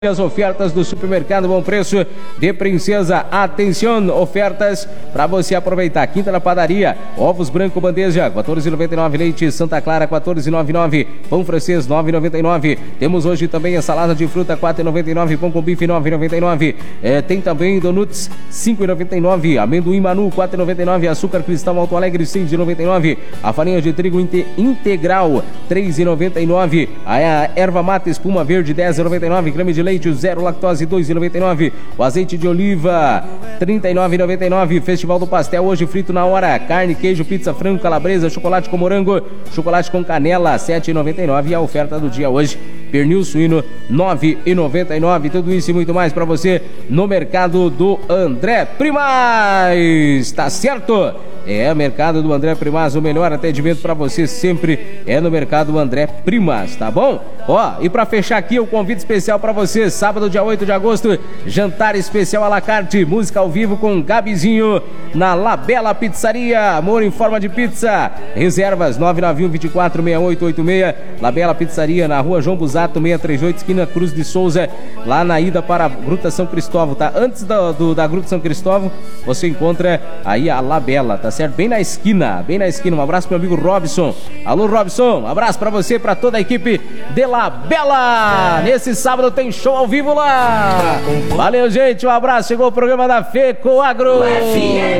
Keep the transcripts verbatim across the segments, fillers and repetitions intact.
As ofertas do Supermercado Bom Preço de Princesa. Atenção, ofertas para você aproveitar. Quinta na padaria, ovos branco bandeja quatorze reais e noventa e nove centavos, leite Santa Clara quatorze reais e noventa e nove centavos, pão francês nove reais e noventa e nove centavos. Temos hoje também a salada de fruta quatro reais e noventa e nove centavos, pão com bife nove reais e noventa e nove centavos. É, tem também donuts cinco reais e noventa e nove centavos, amendoim Manu quatro reais e noventa e nove centavos, açúcar cristal Alto Alegre seis reais e noventa e nove centavos, a farinha de trigo inte integral três reais e noventa e nove centavos, a erva mate espuma verde dez reais e noventa e nove centavos, creme de leite zero lactose dois reais e noventa e nove centavos, o azeite de oliva trinta e nove reais e noventa e nove centavos, Festival do Pastel hoje frito na hora, carne, queijo, pizza frango, calabresa, chocolate com morango, chocolate com canela sete reais e noventa e nove centavos, e a oferta do dia hoje, pernil suíno nove reais e noventa e nove centavos, tudo isso e muito mais para você no mercado do André Primaz, tá certo? É, mercado do André Primaz, o melhor atendimento para você sempre é no mercado do André Primaz, tá bom? Ó, e para fechar aqui o convite especial para você, sábado dia oito de agosto, jantar especial à la carte, música ao vivo com Gabizinho na La Bella Pizzaria, amor em forma de pizza, reservas nove nove um, dois quatro, seis oito oito seis, La Bella Pizzaria na rua João Busato seiscentos e trinta e oito, esquina Cruz de Souza, lá na ida para a Gruta São Cristóvão, tá? Antes do, do, da Gruta São Cristóvão, você encontra aí a La Bella, tá certo? Bem na esquina, bem na esquina. Um abraço pro meu amigo Robson. Alô, Robson, um abraço pra você e pra toda a equipe de La Bella. Nesse sábado tem show ao vivo lá. Valeu, gente, um abraço. Chegou o programa da FECO Agro. F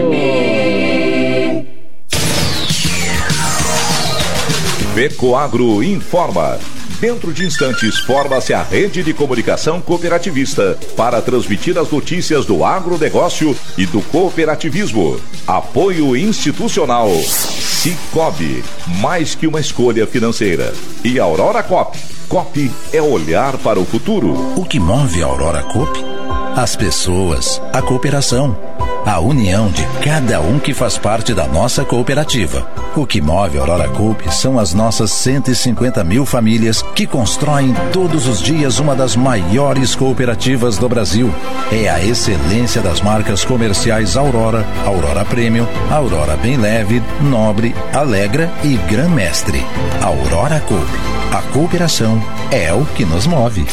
M. FECO Agro informa. Dentro de instantes, forma-se a rede de comunicação cooperativista para transmitir as notícias do agronegócio e do cooperativismo. Apoio institucional. Cicobi, mais que uma escolha financeira. E Aurora Coop. Coop é olhar para o futuro. O que move a Aurora Coop? As pessoas, a cooperação, a união de cada um que faz parte da nossa cooperativa. O que move a Aurora Coop são as nossas cento e cinquenta mil famílias que constroem todos os dias uma das maiores cooperativas do Brasil. É a excelência das marcas comerciais Aurora, Aurora Premium, Aurora Bem Leve, Nobre, Alegra e Gran Mestre. Aurora Coop. A cooperação é o que nos move.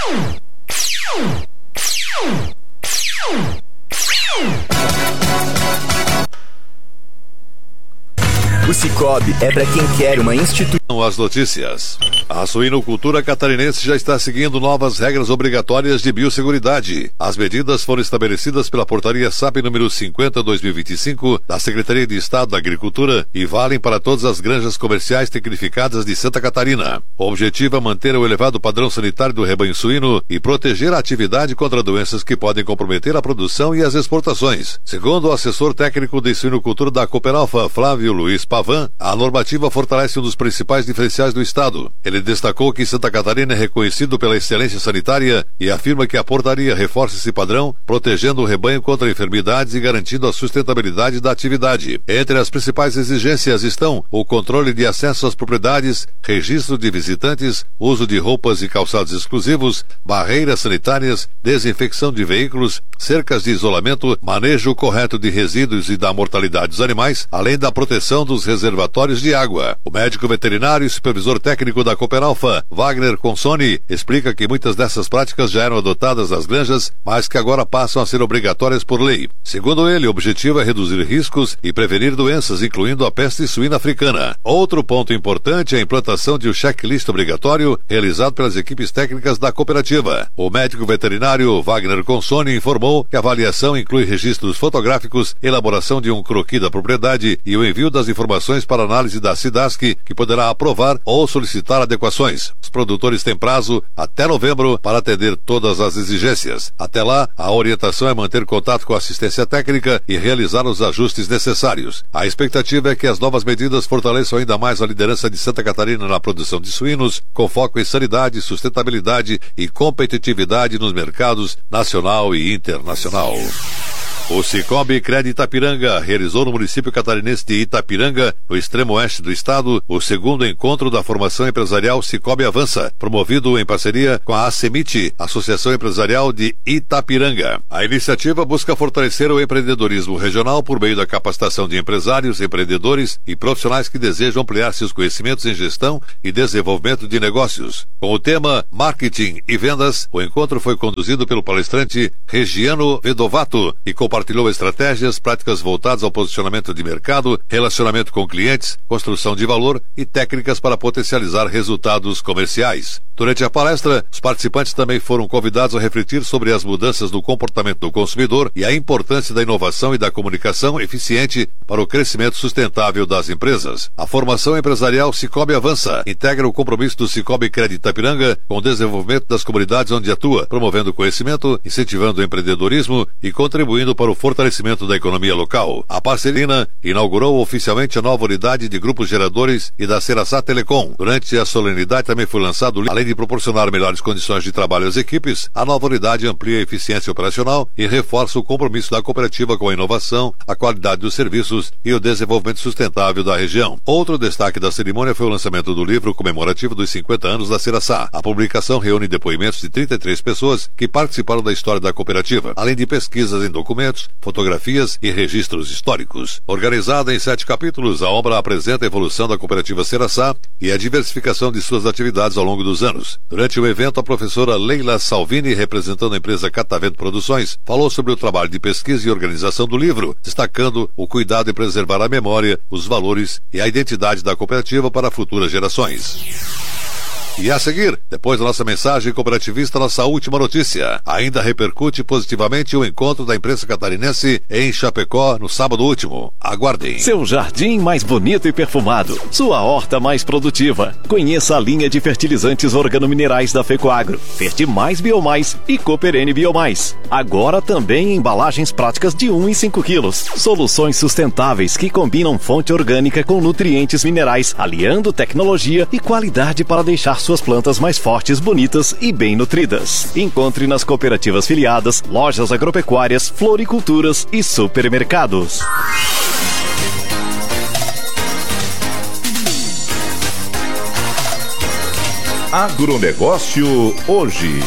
O Cicobi é para quem quer uma instituição. As notícias. A suinocultura catarinense já está seguindo novas regras obrigatórias de biosseguridade. As medidas foram estabelecidas pela portaria S A P número cinquenta barra dois mil e vinte e cinco da Secretaria de Estado da Agricultura e valem para todas as granjas comerciais tecnificadas de Santa Catarina. O objetivo é manter o elevado padrão sanitário do rebanho suíno e proteger a atividade contra doenças que podem comprometer a produção e as exportações. Segundo o assessor técnico de suinocultura da Cooperalfa, Flávio Luiz Pavan, a normativa fortalece um dos principais diferenciais do Estado. Ele destacou que Santa Catarina é reconhecido pela excelência sanitária e afirma que a portaria reforça esse padrão, protegendo o rebanho contra enfermidades e garantindo a sustentabilidade da atividade. Entre as principais exigências estão o controle de acesso às propriedades, registro de visitantes, uso de roupas e calçados exclusivos, barreiras sanitárias, desinfecção de veículos, cercas de isolamento, manejo correto de resíduos e da mortalidade dos animais, além da proteção dos reservatórios de água. O médico veterinário e supervisor técnico da Cooperalfa, Wagner Consoni, explica que muitas dessas práticas já eram adotadas nas granjas, mas que agora passam a ser obrigatórias por lei. Segundo ele, o objetivo é reduzir riscos e prevenir doenças, incluindo a peste suína africana. Outro ponto importante é a implantação de um checklist obrigatório realizado pelas equipes técnicas da cooperativa. O médico veterinário Wagner Consoni informou que a avaliação inclui registros fotográficos, elaboração de um croquis da propriedade e o envio das informações para análise da SIDASC, que poderá aprovar ou solicitar adequações. Os produtores têm prazo até novembro para atender todas as exigências. Até lá, a orientação é manter contato com a assistência técnica e realizar os ajustes necessários. A expectativa é que as novas medidas fortaleçam ainda mais a liderança de Santa Catarina na produção de suínos, com foco em sanidade, sustentabilidade e competitividade nos mercados nacional e internacional. O Cicobi Cred Itapiranga realizou no município catarinense de Itapiranga, no extremo oeste do estado, o segundo encontro da formação empresarial Cicobi Avança, promovido em parceria com a ACEMIT, Associação Empresarial de Itapiranga. A iniciativa busca fortalecer o empreendedorismo regional por meio da capacitação de empresários, empreendedores e profissionais que desejam ampliar seus conhecimentos em gestão e desenvolvimento de negócios. Com o tema Marketing e Vendas, o encontro foi conduzido pelo palestrante Regiano Vedovato e compartilhou estratégias, práticas voltadas ao posicionamento de mercado, relacionamento com clientes, construção de valor e técnicas para potencializar resultados comerciais. Durante a palestra, os participantes também foram convidados a refletir sobre as mudanças no comportamento do consumidor e a importância da inovação e da comunicação eficiente para o crescimento sustentável das empresas. A formação empresarial Cicobi Avança integra o compromisso do Cicobi Cred Itapiranga com o desenvolvimento das comunidades onde atua, promovendo o conhecimento, incentivando o empreendedorismo e contribuindo para o fortalecimento da economia local. A parceria inaugurou oficialmente a nova unidade de grupos geradores e da Serasa Telecom. Durante a solenidade também foi lançado o livro. Além de proporcionar melhores condições de trabalho às equipes, a nova unidade amplia a eficiência operacional e reforça o compromisso da cooperativa com a inovação, a qualidade dos serviços e o desenvolvimento sustentável da região. Outro destaque da cerimônia foi o lançamento do livro comemorativo dos cinquenta anos da Serasa. A publicação reúne depoimentos de trinta e três pessoas que participaram da história da cooperativa, além de pesquisas em documentos, fotografias e registros históricos. Organizada em sete capítulos, a obra apresenta a evolução da cooperativa Serasa e a diversificação de suas atividades ao longo dos anos. Durante o evento, a professora Leila Salvini, representando a empresa Catavento Produções, falou sobre o trabalho de pesquisa e organização do livro, destacando o cuidado em preservar a memória, os valores e a identidade da cooperativa para futuras gerações. E a seguir, depois da nossa mensagem cooperativista, nossa última notícia. Ainda repercute positivamente o encontro da imprensa catarinense em Chapecó no sábado último. Aguardem. Seu jardim mais bonito e perfumado. Sua horta mais produtiva. Conheça a linha de fertilizantes organominerais da Fecoagro. Fertimais Biomais e Cooperene Biomais. Agora também em embalagens práticas de um e cinco quilos. Soluções sustentáveis que combinam fonte orgânica com nutrientes minerais, aliando tecnologia e qualidade para deixar suas plantas mais fortes, bonitas e bem nutridas. Encontre nas cooperativas filiadas, lojas agropecuárias, floriculturas e supermercados. Agronegócio hoje.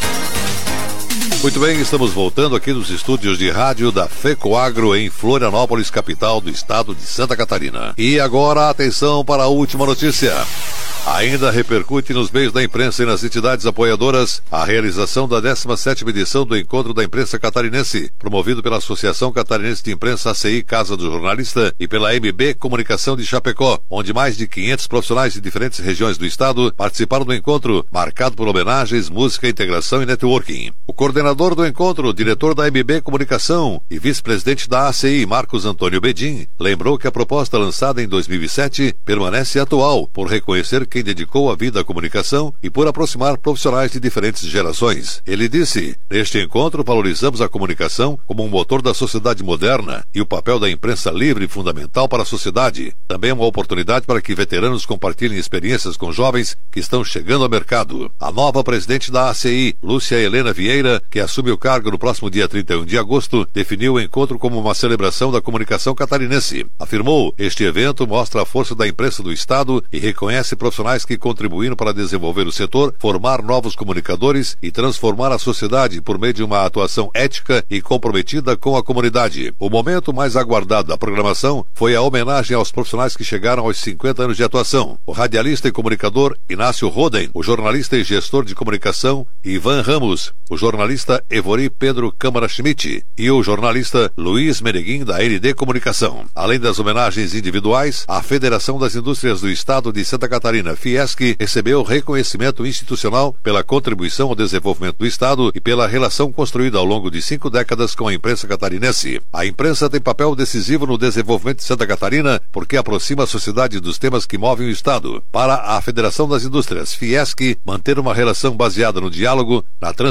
Muito bem, estamos voltando aqui dos estúdios de rádio da Fecoagro em Florianópolis, capital do estado de Santa Catarina. E agora, atenção para a última notícia. Ainda repercute nos meios da imprensa e nas entidades apoiadoras a realização da décima sétima edição do Encontro da Imprensa Catarinense, promovido pela Associação Catarinense de Imprensa A C I Casa do Jornalista e pela M B Comunicação de Chapecó, onde mais de quinhentos profissionais de diferentes regiões do estado participaram do encontro, marcado por homenagens, música, integração e networking. O coordenador do encontro, o diretor da M B Comunicação e vice-presidente da A C I, Marcos Antônio Bedin, lembrou que a proposta lançada em dois mil e sete permanece atual, por reconhecer quem dedicou a vida à comunicação e por aproximar profissionais de diferentes gerações. Ele disse: neste encontro valorizamos a comunicação como um motor da sociedade moderna e o papel da imprensa livre fundamental para a sociedade. Também é uma oportunidade para que veteranos compartilhem experiências com jovens que estão chegando ao mercado. A nova presidente da A C I, Lúcia Helena Vieira, que assume o cargo no próximo dia trinta e um de agosto, definiu o encontro como uma celebração da comunicação catarinense. Afirmou: este evento mostra a força da imprensa do estado e reconhece profissionais que contribuíram para desenvolver o setor, formar novos comunicadores e transformar a sociedade por meio de uma atuação ética e comprometida com a comunidade. O momento mais aguardado da programação foi a homenagem aos profissionais que chegaram aos cinquenta anos de atuação. O radialista e comunicador Inácio Roden, o jornalista e gestor de comunicação Ivan Ramos, o jornalista Evori Pedro Câmara Schmidt e o jornalista Luiz Meneguin, da N D Comunicação. Além das homenagens individuais, a Federação das Indústrias do Estado de Santa Catarina, Fiesc, recebeu reconhecimento institucional pela contribuição ao desenvolvimento do Estado e pela relação construída ao longo de cinco décadas com a imprensa catarinense. A imprensa tem papel decisivo no desenvolvimento de Santa Catarina porque aproxima a sociedade dos temas que movem o Estado. Para a Federação das Indústrias, Fiesc, manter uma relação baseada no diálogo, na transparência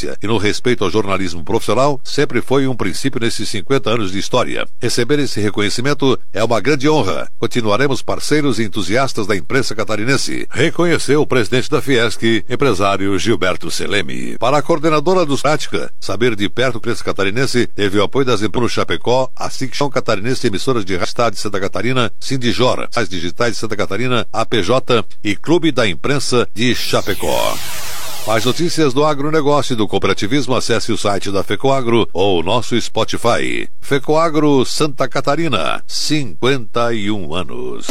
transparência e no respeito ao jornalismo profissional sempre foi um princípio nesses cinquenta anos de história. Receber esse reconhecimento é uma grande honra. Continuaremos parceiros e entusiastas da imprensa catarinense, reconheceu o presidente da Fiesc, empresário Gilberto Seleme. Para a coordenadora dos Prática, saber de perto a imprensa catarinense teve o apoio das empresas Chapecó, a Secção Catarinense de Emissoras de Rádio de Santa Catarina, Sindijora, as digitais de Santa Catarina, A P J e Clube da Imprensa de Chapecó. Mais notícias do agronegócio e do cooperativismo, acesse o site da FECOAGRO ou o nosso Spotify. FECOAGRO Santa Catarina, cinquenta e um anos.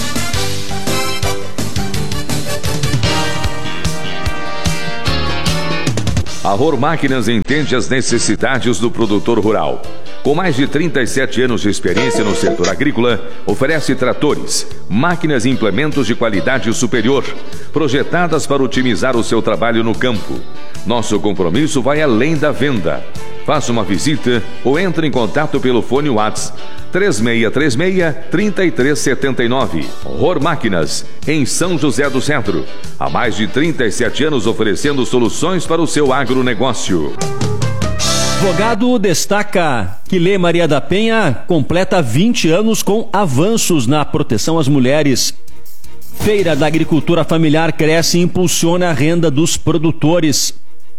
A Rohr Máquinas entende as necessidades do produtor rural. Com mais de trinta e sete anos de experiência no setor agrícola, oferece tratores, máquinas e implementos de qualidade superior, projetadas para otimizar o seu trabalho no campo. Nosso compromisso vai além da venda. Faça uma visita ou entre em contato pelo fone WhatsApp três seis três seis, três três sete nove. Rohr Máquinas, em São José do Centro. Há mais de trinta e sete anos oferecendo soluções para o seu agronegócio. Advogado destaca que Lei Maria da Penha completa vinte anos com avanços na proteção às mulheres. Feira da Agricultura Familiar cresce e impulsiona a renda dos produtores.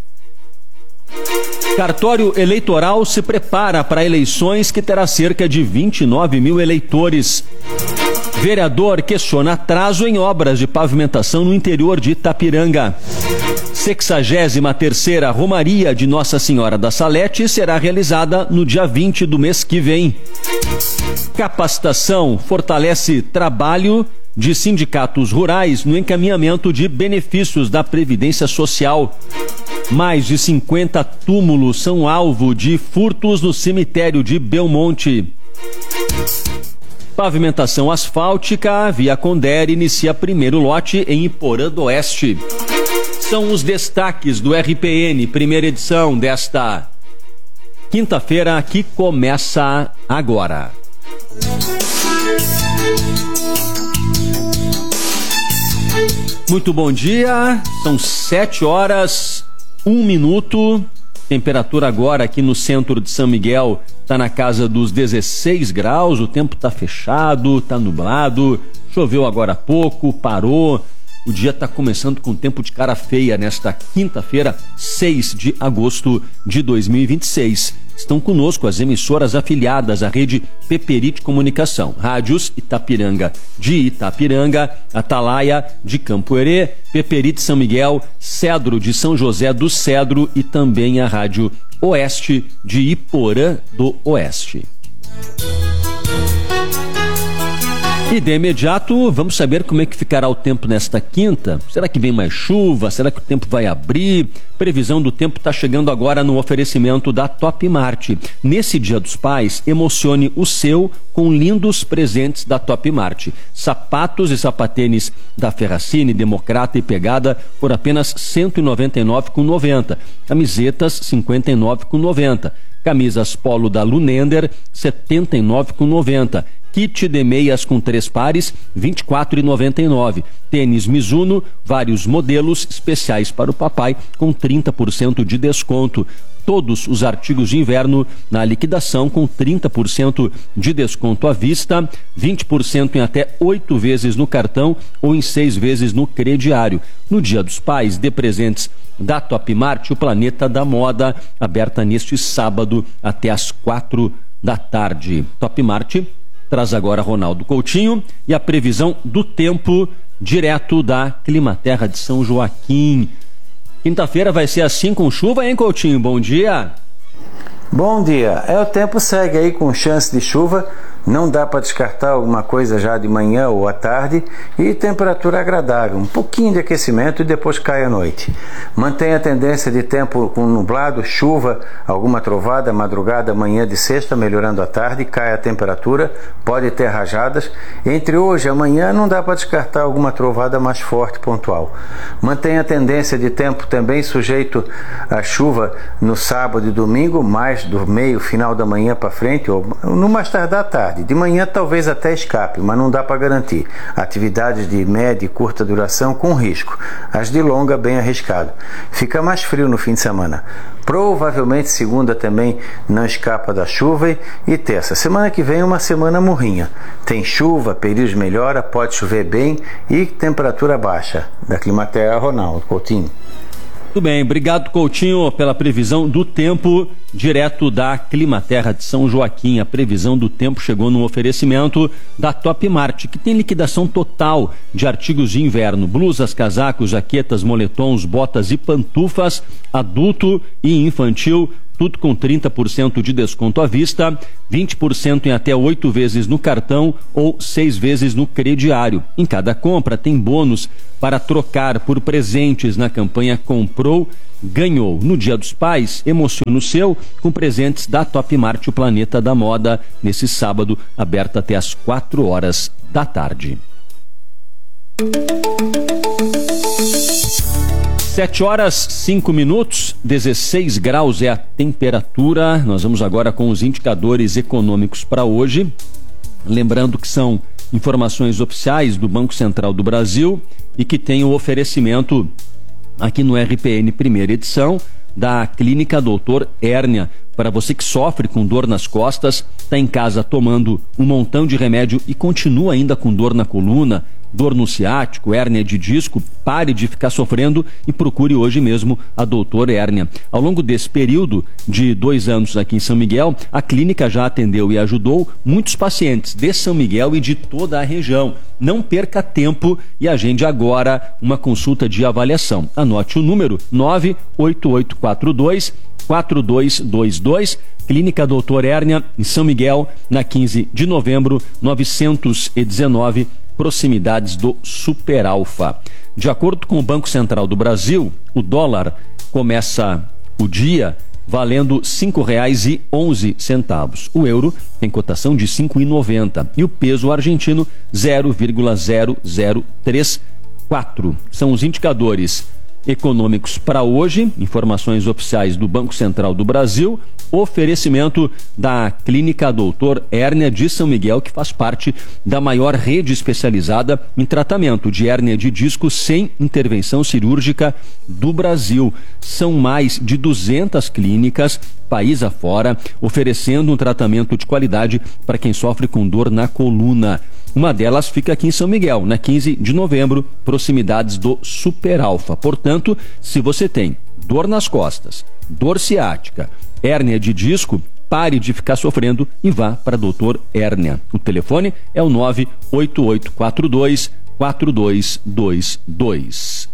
Cartório Eleitoral se prepara para eleições que terá cerca de vinte e nove mil eleitores. Vereador questiona atraso em obras de pavimentação no interior de Itapiranga. sexagésima terceira Romaria de Nossa Senhora da Salete será realizada no dia vinte do mês que vem. Capacitação fortalece trabalho de sindicatos rurais no encaminhamento de benefícios da Previdência Social. Mais de cinquenta túmulos são alvo de furtos no cemitério de Belmonte. Pavimentação asfáltica, Via Condé inicia primeiro lote em Iporã do Oeste. São os destaques do R P N, primeira edição desta quinta-feira, que começa agora. Muito bom dia, são sete horas, um minuto. Temperatura agora aqui no centro de São Miguel está na casa dos dezesseis graus, o tempo está fechado, está nublado, choveu agora há pouco, parou. O dia está começando com tempo de cara feia nesta quinta-feira, seis de agosto de dois mil e vinte e seis. Estão conosco as emissoras afiliadas à rede Peperite Comunicação, Rádios Itapiranga de Itapiranga, Atalaia de Campo Herê, Peperite São Miguel, Cedro de São José do Cedro e também a Rádio Oeste de Iporã do Oeste. E de imediato, vamos saber como é que ficará o tempo nesta quinta. Será que vem mais chuva? Será que o tempo vai abrir? Previsão do tempo está chegando agora no oferecimento da Top Mart. Nesse Dia dos Pais, emocione o seu com lindos presentes da Top Mart. Sapatos e sapatênis da Ferracini, Democrata e Pegada por apenas cento e noventa e nove reais e noventa centavos. Camisetas cinquenta e nove reais e noventa centavos. Camisas Polo da Lunender setenta e nove reais e noventa centavos. Kit de meias com três pares, vinte e quatro reais e noventa e nove centavos. Tênis Mizuno, vários modelos especiais para o papai com trinta por cento de desconto. Todos os artigos de inverno na liquidação com trinta por cento de desconto à vista, vinte por cento em até oito vezes no cartão ou em seis vezes no crediário. No Dia dos Pais, dê presentes da Top Mart, o Planeta da Moda, aberta neste sábado até às quatro da tarde. Top Mart traz agora Ronaldo Coutinho e a previsão do tempo direto da Climaterra de São Joaquim. Quinta-feira vai ser assim com chuva, hein, Coutinho? Bom dia! Bom dia! É, o tempo segue aí com chance de chuva, não dá para descartar alguma coisa já de manhã ou à tarde, e temperatura agradável, um pouquinho de aquecimento e depois cai à noite. Mantém a tendência de tempo com nublado, chuva, alguma trovada, madrugada, manhã de sexta, melhorando à tarde, cai a temperatura, pode ter rajadas. Entre hoje e amanhã não dá para descartar alguma trovada mais forte pontual. Mantém a tendência de tempo também sujeito à chuva no sábado e domingo, mais do meio, final da manhã para frente, ou no mais tardar à tarde. tarde. De manhã talvez até escape, mas não dá para garantir. Atividades de média e curta duração com risco. As de longa bem arriscado. Fica mais frio no fim de semana. Provavelmente segunda também não escapa da chuva e, e terça. Semana que vem é uma semana morrinha. Tem chuva, períodos melhora, pode chover bem e temperatura baixa. Da Climaterra, Ronaldo Coutinho. Muito bem, obrigado Coutinho pela previsão do tempo direto da Climaterra de São Joaquim. A previsão do tempo chegou no oferecimento da Top Mart, que tem liquidação total de artigos de inverno, blusas, casacos, jaquetas, moletons, botas e pantufas, adulto e infantil, tudo com trinta por cento de desconto à vista, vinte por cento em até oito vezes no cartão ou seis vezes no crediário. Em cada compra tem bônus para trocar por presentes na campanha Comprou, Ganhou. No Dia dos Pais, emociona o seu com presentes da Top Mart, o Planeta da Moda, nesse sábado, aberto até às quatro horas da tarde. Sete horas, cinco minutos, dezesseis graus é a temperatura. Nós vamos agora com os indicadores econômicos para hoje. Lembrando que são informações oficiais do Banco Central do Brasil e que tem o oferecimento aqui no R P N primeira edição da Clínica Doutor Hérnia. Para você que sofre com dor nas costas, está em casa tomando um montão de remédio e continua ainda com dor na coluna, dor no ciático, hérnia de disco, pare de ficar sofrendo e procure hoje mesmo a Doutor Hérnia. Ao longo desse período de dois anos aqui em São Miguel, a clínica já atendeu e ajudou muitos pacientes de São Miguel e de toda a região. Não perca tempo e agende agora uma consulta de avaliação. Anote o número nove oito oito quatro dois quatro dois dois dois, Clínica Doutor Hérnia, em São Miguel, na quinze de novembro, novecentos e dezenove, proximidades do Super Alfa. De acordo com o Banco Central do Brasil, o dólar começa o dia valendo cinco reais e onze centavos. O euro tem cotação de cinco reais e noventa centavos e o peso argentino zero vírgula zero zero três quatro. São os indicadores econômicos para hoje, informações oficiais do Banco Central do Brasil, oferecimento da Clínica Doutor Hérnia de São Miguel, que faz parte da maior rede especializada em tratamento de hérnia de disco sem intervenção cirúrgica do Brasil. São mais de duzentas clínicas, país afora, oferecendo um tratamento de qualidade para quem sofre com dor na coluna. Uma delas fica aqui em São Miguel, na quinze de novembro, proximidades do Super Alfa. Portanto, se você tem dor nas costas, dor ciática, hérnia de disco, pare de ficar sofrendo e vá para Doutor Hérnia. O telefone é o nove oito oito quatro dois quatro dois dois dois.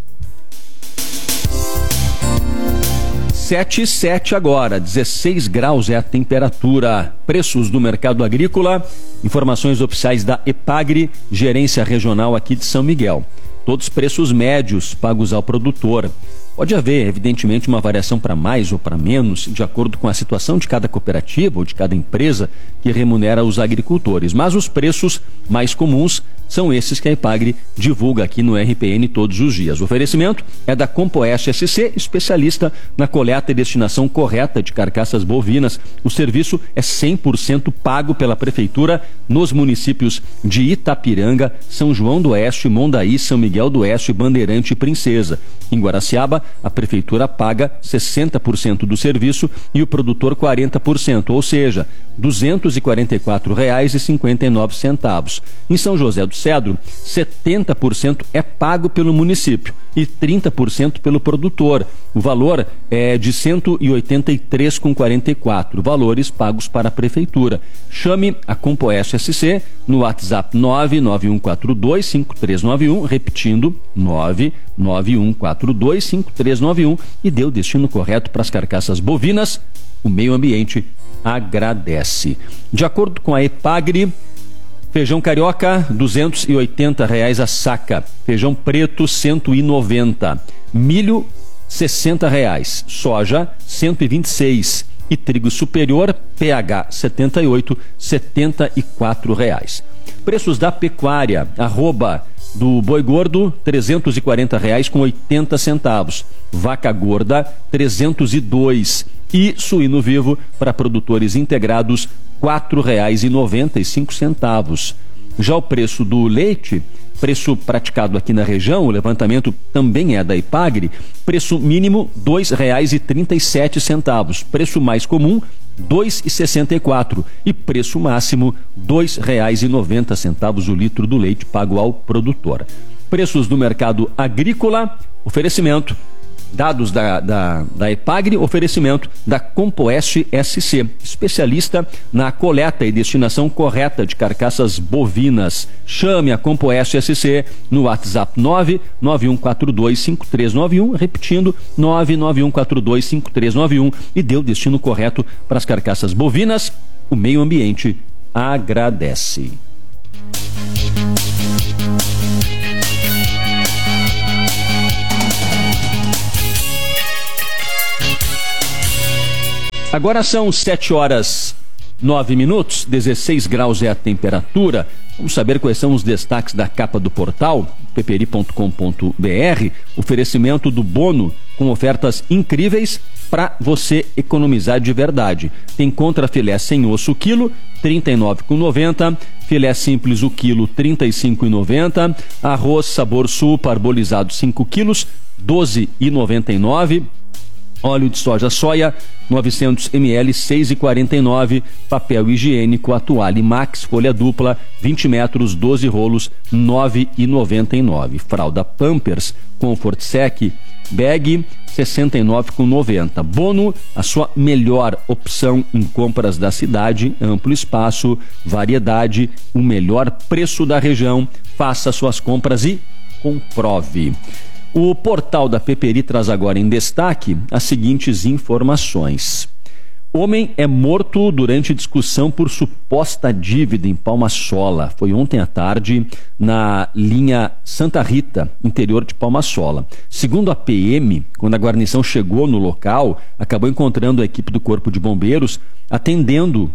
sete e sete agora, dezesseis graus é a temperatura. Preços do mercado agrícola, informações oficiais da EPAGRE, gerência regional aqui de São Miguel. Todos preços médios pagos ao produtor. Pode haver, evidentemente, uma variação para mais ou para menos, de acordo com a situação de cada cooperativa ou de cada empresa que remunera os agricultores. Mas os preços mais comuns são esses que a EPAGRE divulga aqui no R P N todos os dias. O oferecimento é da Compoeste S C, especialista na coleta e destinação correta de carcaças bovinas. O serviço é cem por cento pago pela Prefeitura nos municípios de Itapiranga, São João do Oeste, Mondaí, São Miguel do Oeste, Bandeirante e Princesa. Em Guaraciaba, a Prefeitura paga sessenta por cento do serviço e o produtor quarenta por cento, ou seja, duzentos e quarenta e quatro reais e cinquenta e nove centavos. Em São José do Cedro, setenta por cento é pago pelo município e trinta por cento pelo produtor. O valor é de cento e oitenta e três reais e quarenta e quatro centavos, valores pagos para a Prefeitura. Chame a Compoeste S C no WhatsApp nove nove um quatro dois cinco três nove um, repetindo, nove nove um quatro dois cinco três nove um, e dê o destino correto para as carcaças bovinas. O meio ambiente agradece. De acordo com a EPAGRE, feijão carioca, duzentos e oitenta reais a saca. Feijão preto, cento e noventa. Milho, sessenta reais. Soja, cento e vinte e seis. e trigo superior, P H setenta e oito, setenta e quatro reais. Preços da pecuária, arroba do boi gordo, trezentos e quarenta reais com oitenta centavos. Vaca gorda, trezentos e dois. E suíno vivo, para produtores integrados, quatro reais e noventa e cinco centavos. Já o preço do leite, preço praticado aqui na região, o levantamento também é da Ipagre, preço mínimo dois reais e trinta e sete centavos. Preço mais comum, dois reais e sessenta e quatro centavos e preço máximo dois reais e noventa centavos o litro do leite pago ao produtor. Preços do mercado agrícola, oferecimento, dados da, da, da Ipagre, oferecimento da Compoeste S C, especialista na coleta e destinação correta de carcaças bovinas. Chame a Compoeste S C no WhatsApp nove nove um quatro dois cinco três nove um, repetindo nove nove um quatro dois cinco três nove um, e dê o destino correto para as carcaças bovinas. O meio ambiente agradece. Agora são sete horas nove minutos, dezesseis graus é a temperatura. Vamos saber quais são os destaques da capa do portal peperi ponto com ponto br. Oferecimento do Bono com ofertas incríveis para você economizar de verdade. Tem contra filé sem osso o quilo, trinta e nove reais e noventa centavos. Filé simples o quilo, trinta e cinco reais e noventa centavos. Arroz sabor sul parbolizado cinco quilos, doze reais e noventa e nove centavos. Óleo de soja soia, novecentos mililitros, seis reais e quarenta e nove centavos. Papel higiênico, a toalha Max, folha dupla, vinte metros, doze rolos, nove reais e noventa e nove centavos. Fralda Pampers, Comfort Sec, bag, sessenta e nove reais e noventa centavos. Bono, a sua melhor opção em compras da cidade, amplo espaço, variedade, o melhor preço da região. Faça suas compras e comprove. O portal da Peperi traz agora em destaque as seguintes informações. Homem é morto durante discussão por suposta dívida em Palma-Sola. Foi ontem à tarde na linha Santa Rita, interior de Palma-Sola. Segundo a P M, quando a guarnição chegou no local, acabou encontrando a equipe do Corpo de Bombeiros atendendo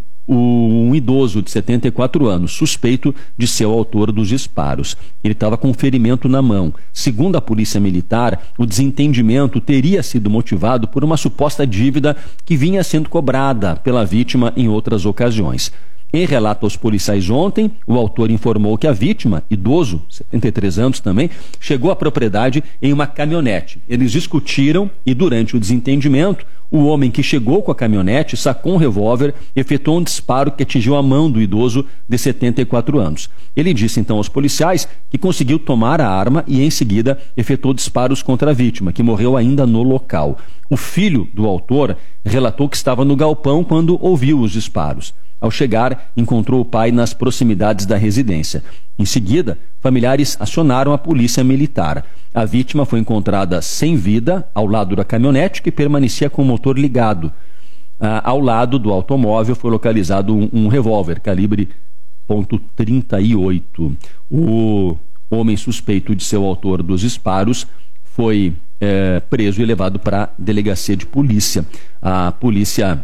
um idoso de setenta e quatro anos, suspeito de ser o autor dos disparos. Ele estava com um ferimento na mão. Segundo a Polícia Militar, o desentendimento teria sido motivado por uma suposta dívida que vinha sendo cobrada pela vítima em outras ocasiões. Em relato aos policiais ontem, o autor informou que a vítima, idoso, setenta e três anos também, chegou à propriedade em uma caminhonete. Eles discutiram e, durante o desentendimento, o homem que chegou com a caminhonete sacou um revólver e efetuou um disparo que atingiu a mão do idoso de setenta e quatro anos. Ele disse então aos policiais que conseguiu tomar a arma e, em seguida, efetuou disparos contra a vítima, que morreu ainda no local. O filho do autor relatou que estava no galpão quando ouviu os disparos. Ao chegar, encontrou o pai nas proximidades da residência. Em seguida, familiares acionaram a polícia militar. A vítima foi encontrada sem vida ao lado da caminhonete, que permanecia com o motor ligado. Ah, ao lado do automóvel foi localizado um, um revólver calibre ponto trinta e oito. O homem suspeito de ser o autor dos disparos foi é, preso e levado para a delegacia de polícia. A polícia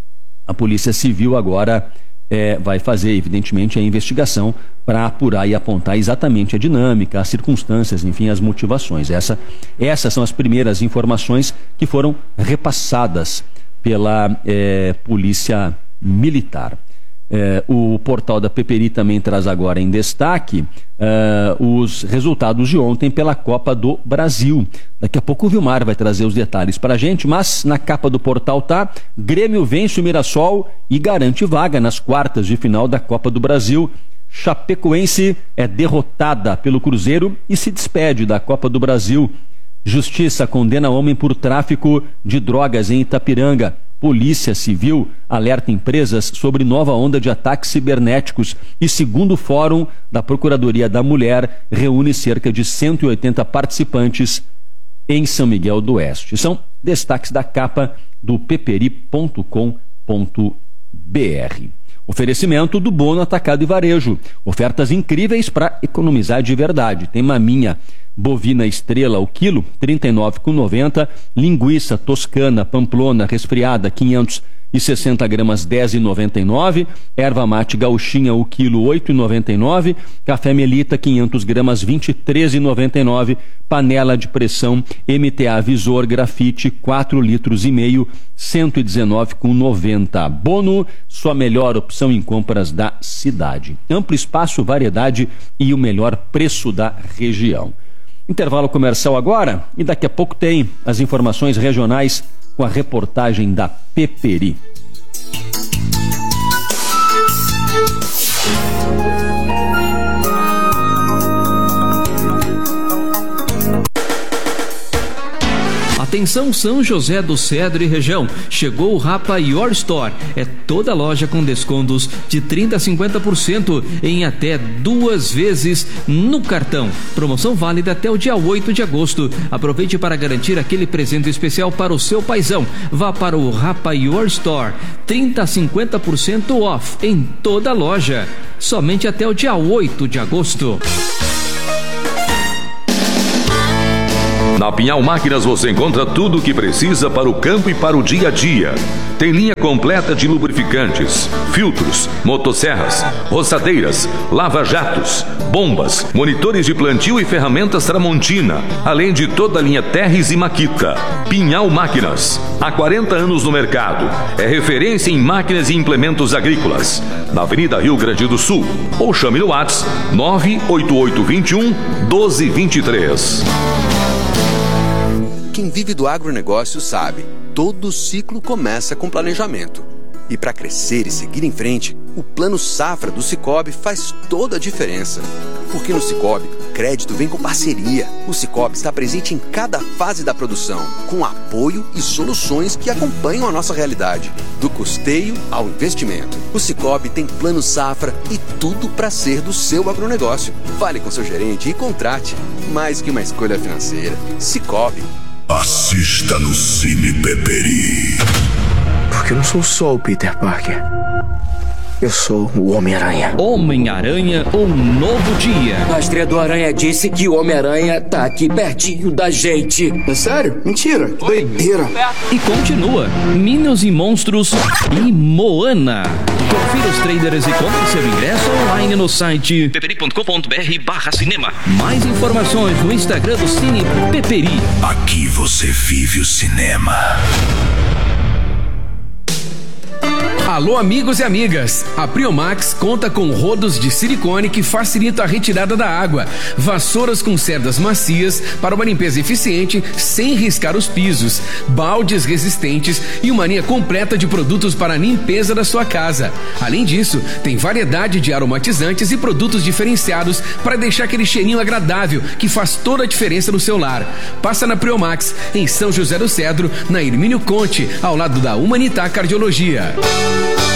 A Polícia Civil agora é, vai fazer, evidentemente, a investigação para apurar e apontar exatamente a dinâmica, as circunstâncias, enfim, as motivações. Essa, essas são as primeiras informações que foram repassadas pela é, Polícia Militar. É, o portal da Peperi também traz agora em destaque é, os resultados de ontem pela Copa do Brasil. Daqui a pouco o Vilmar vai trazer os detalhes para a gente, mas na capa do portal tá: Grêmio vence o Mirassol e garante vaga nas quartas de final da Copa do Brasil. Chapecoense é derrotada pelo Cruzeiro e se despede da Copa do Brasil. Justiça condena homem por tráfico de drogas em Itapiranga. Polícia Civil alerta empresas sobre nova onda de ataques cibernéticos e, segundo o Fórum da Procuradoria da Mulher, reúne cerca de cento e oitenta participantes em São Miguel do Oeste. São destaques da capa do peperi ponto com ponto br. Oferecimento do Bono Atacado e Varejo. Ofertas incríveis para economizar de verdade. Tem maminha bovina estrela o quilo, trinta e nove reais e noventa centavos. Linguiça toscana, pamplona, resfriada, quinhentos e sessenta gramas dez reais e noventa e nove centavos, erva mate gauchinha o quilo oito reais e noventa e nove centavos, café Melita quinhentas gramas vinte e três reais e noventa e nove centavos, panela de pressão M T A Visor Grafite quatro litros e meio, cento e dezenove reais e noventa centavos. Bono, sua melhor opção em compras da cidade. Amplo espaço, variedade e o melhor preço da região. Intervalo comercial agora e daqui a pouco tem as informações regionais com a reportagem da Peperi. Atenção São José do Cedro e região, chegou o Rapa Your Store, é toda loja com descontos de trinta a cinquenta por cento em até duas vezes no cartão. Promoção válida até o dia oito de agosto. Aproveite para garantir aquele presente especial para o seu paizão. Vá para o Rapa Your Store, trinta a cinquenta por cento off em toda loja, somente até o dia oito de agosto. Na Pinhal Máquinas você encontra tudo o que precisa para o campo e para o dia a dia. Tem linha completa de lubrificantes, filtros, motosserras, roçadeiras, lava-jatos, bombas, monitores de plantio e ferramentas Tramontina, além de toda a linha Terres e Makita. Pinhal Máquinas, há quarenta anos no mercado. É referência em máquinas e implementos agrícolas. Na Avenida Rio Grande do Sul. Ou chame no WhatsApp nove oito oito dois um, um dois dois três. Quem vive do agronegócio sabe, todo ciclo começa com planejamento. E para crescer e seguir em frente, o Plano Safra do Sicoob faz toda a diferença. Porque no Sicoob, crédito vem com parceria. O Sicoob está presente em cada fase da produção, com apoio e soluções que acompanham a nossa realidade. Do custeio ao investimento. O Sicoob tem Plano Safra e tudo para ser do seu agronegócio. Fale com seu gerente e contrate. Mais que uma escolha financeira. Sicoob. Assista no Cine Peperi. Porque eu não sou só o Peter Parker. Eu sou o Homem-Aranha. Homem-Aranha, um novo dia. A estreia do Aranha disse que o Homem-Aranha tá aqui pertinho da gente. É sério? Mentira. Que doideira. E continua. Minions e Monstros e Moana. Confira os trailers e compre seu ingresso online no site peperi ponto com ponto br barra cinema. Mais informações no Instagram do Cine Peperi. Aqui você vive o cinema. Alô amigos e amigas, a Priomax conta com rodos de silicone que facilitam a retirada da água, vassouras com cerdas macias para uma limpeza eficiente sem riscar os pisos, baldes resistentes e uma linha completa de produtos para a limpeza da sua casa. Além disso, tem variedade de aromatizantes e produtos diferenciados para deixar aquele cheirinho agradável que faz toda a diferença no seu lar. Passa na Priomax, em São José do Cedro, na Hermínio Conte, ao lado da Humanitar Cardiologia.